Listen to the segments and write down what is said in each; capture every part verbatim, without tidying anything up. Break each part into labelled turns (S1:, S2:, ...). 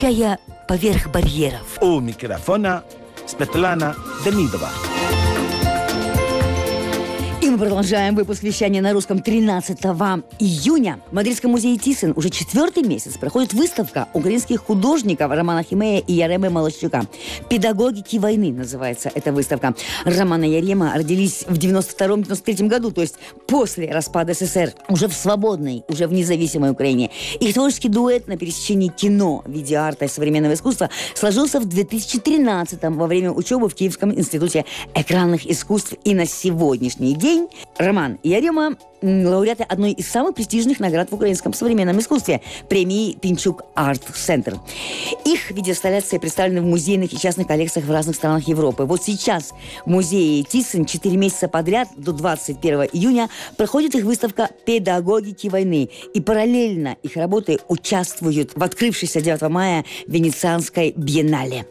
S1: Кая поверх барьеров.
S2: У микрофона Светлана Демидова.
S1: И мы продолжаем выпуск вещания на русском. Тринадцатого июня в Мадридском музее Тhyssen уже четвертый месяц проходит выставка украинских художников Романа Химея и Яремы Молощука. «Педагогики войны» называется эта выставка. Роман и Ярема родились в девяносто втором — девяносто третьем году, то есть после распада СССР, уже в свободной, уже в независимой Украине. Их творческий дуэт на пересечении кино, видеоарта и современного искусства сложился в две тысячи тринадцатом во время учебы в Киевском институте экранных искусств. И на сегодняшний день Роман и Ярема – лауреаты одной из самых престижных наград в украинском современном искусстве – премии «Пинчук Арт Центр». Их видеоинсталляции представлены в музейных и частных коллекциях в разных странах Европы. Вот сейчас в музее Тhyssen четыре месяца подряд до двадцать первого июня проходит их выставка «Педагогики войны». И параллельно их работы участвуют в открывшейся девятого мая Венецианской биеннале.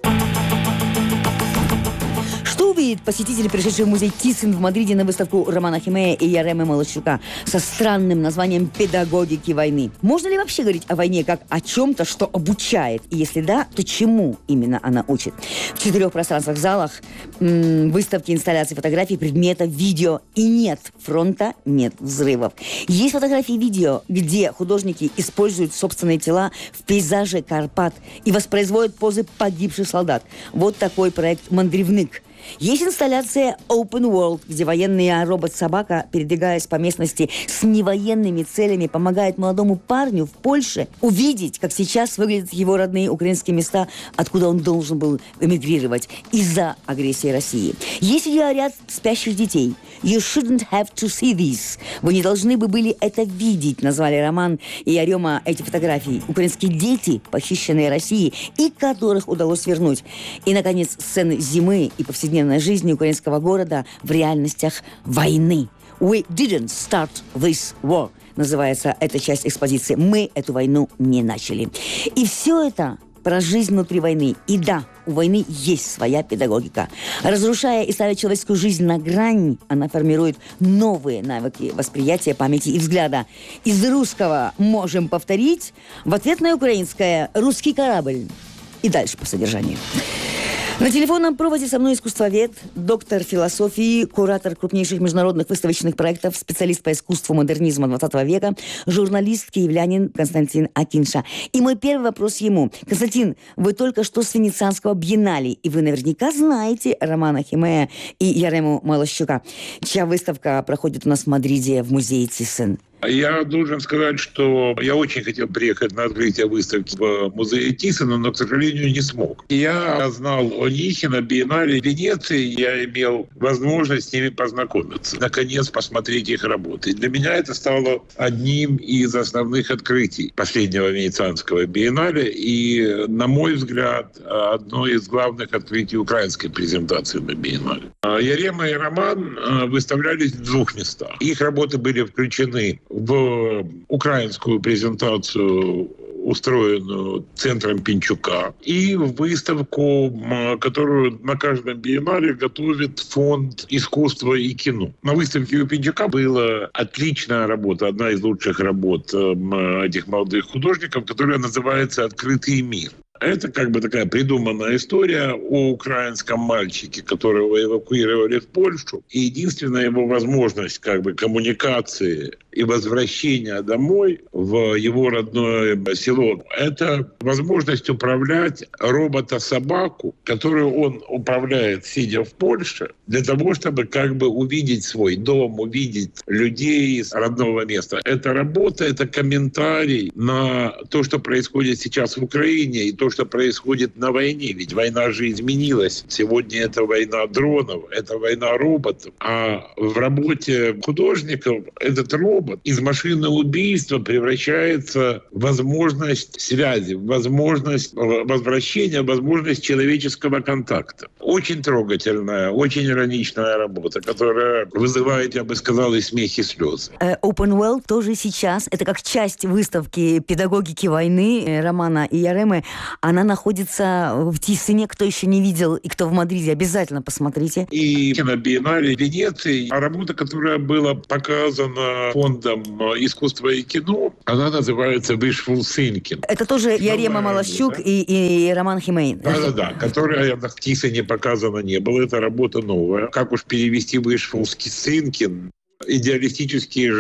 S1: Что увидит посетитель, пришедший в музей Тhyssen в Мадриде на выставку Романа Химея и Яремы Молощука со странным названием «Педагогики войны»? Можно ли вообще говорить о войне как о чем-то, что обучает? И если да, то чему именно она учит? В четырех пространствах залах м- выставки, инсталляции, фотографий, предметов, видео. И нет фронта, нет взрывов. Есть фотографии и видео, где художники используют собственные тела в пейзаже Карпат и воспроизводят позы погибших солдат. Вот такой проект «Мандревник». Есть инсталляция Open World, где военный робот-собака, передвигаясь по местности с невоенными целями, помогает молодому парню в Польше увидеть, как сейчас выглядят его родные украинские места, откуда он должен был эмигрировать из-за агрессии России. Есть видеоряд спящих детей. You shouldn't have to see this. Вы не должны бы были это видеть, назвали Роман и Ярема эти фотографии. Украинские дети, похищенные Россией, и которых удалось вернуть. И, наконец, сцены зимы и повседневной жизни украинского города в реальностях войны. We didn't start this war, называется эта часть экспозиции. Мы эту войну не начали. И все это про жизнь внутри войны. И да, у войны есть своя педагогика. Разрушая и ставя человеческую жизнь на грань, она формирует новые навыки восприятия, памяти и взгляда. Из русского «можем повторить» в ответное украинское «русский корабль». И дальше по содержанию. На телефонном проводе со мной искусствовед, доктор философии, куратор крупнейших международных выставочных проектов, специалист по искусству модернизма двадцатого века, журналист, киевлянин Константин Акинша. И мой первый вопрос ему. Константин, вы только что с Венецианского биеннале, и вы наверняка знаете Романа Химея и Ярему Молощука, чья выставка проходит у нас в Мадриде в музее Тhyssen.
S3: Я должен сказать, что я очень хотел приехать на открытие выставки в музее Тhyssen, но, к сожалению, не смог. Я знал о них и на биеннале в Венеции, я имел возможность с ними познакомиться, наконец посмотреть их работы. И для меня это стало одним из основных открытий последнего венецианского биеннале и, на мой взгляд, одно из главных открытий украинской презентации на биеннале. Ярема и Роман выставлялись в двух местах. Их работы были включены в украинскую презентацию, устроенную центром Пинчука, и в выставку, которую на каждом биеннале готовит фонд искусства и кино. На выставке у Пинчука была отличная работа, одна из лучших работ этих молодых художников, которая называется «Открытый мир». Это как бы такая придуманная история о украинском мальчике, которого эвакуировали в Польшу. И единственная его возможность как бы коммуникации и возвращения домой в его родное село – это возможность управлять робота-собаку, которую он управляет, сидя в Польше, для того, чтобы как бы увидеть свой дом, увидеть людей из родного места. Эта работа – это комментарий на то, что происходит сейчас в Украине, и то, что происходит на войне. Ведь война же изменилась. Сегодня это война дронов, это война роботов. А в работе художников этот робот из машины убийства превращается в возможность связи, в возможность возвращения, в возможность человеческого контакта. Очень трогательная, очень ироничная работа, которая вызывает, я бы сказал, и смех, и слезы.
S1: Open World тоже сейчас, это как часть выставки «Педагогики войны» Романа и Яремы. Она находится в Тhyssen. Кто еще не видел и кто в Мадриде, обязательно посмотрите.
S3: И на биеннале в Венеции, а работа, которая была показана фондом фондом искусства и кино. Она называется Wishful Thinking.
S1: Это тоже Ярема
S3: Новая
S1: Малашчук
S3: работа.
S1: и, и Роман Химей.
S3: Да-да-да, которая в Тисоне показана не было. Это работа новая. Как уж перевести Wishful Thinking? Идеалистические